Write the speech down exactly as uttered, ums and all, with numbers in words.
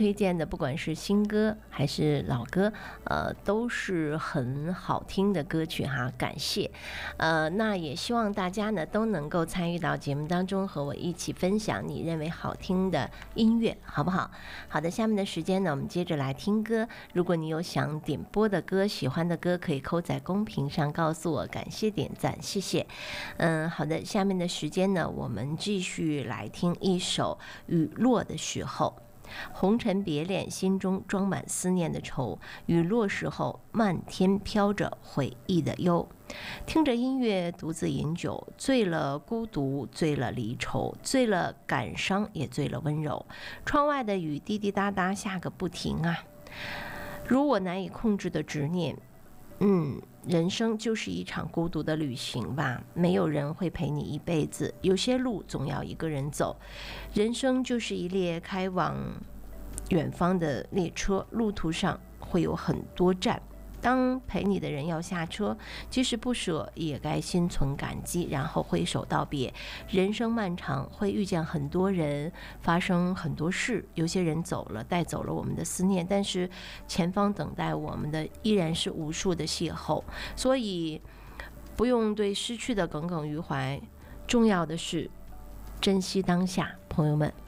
推荐的，不管是新歌还是老歌，呃，都是很好听的歌曲哈，感谢。呃，那也希望大家呢都能够参与到节目当中，和我一起分享你认为好听的音乐，好不好？好的，下面的时间呢，我们接着来听歌。如果你有想点播的歌、喜欢的歌，可以扣在公屏上告诉我，感谢点赞，谢谢。嗯，好的，下面的时间呢，我们继续来听一首《雨落的时候》。红尘别恋，心中装满思念的愁。雨落时候，漫天飘着回忆的忧。听着音乐，独自饮酒，醉了孤独，醉了离愁，醉了感伤，也醉了温柔。窗外的雨滴滴答答下个不停啊，如我难以控制的执念。嗯，人生就是一场孤独的旅行吧，没有人会陪你一辈子，有些路总要一个人走。人生就是一列开往远方的列车，路途上会有很多站。当陪你的人要下车，即使不舍，也该心存感激，然后挥手道别。人生漫长，会遇见很多人，发生很多事。有些人走了，带走了我们的思念，但是前方等待我们的依然是无数的邂逅。所以不用对失去的耿耿于怀，重要的是珍惜当下，朋友们。